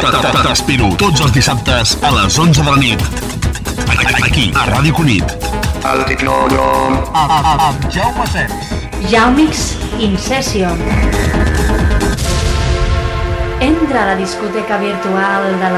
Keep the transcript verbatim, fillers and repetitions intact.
T'espero tots els dissabtes a les onze de la nit. Aquí, a Ràdio Cunit. El Tecnòdrom. Amb Jaume Cens. Jaumix in session. Entra a la discoteca virtual de la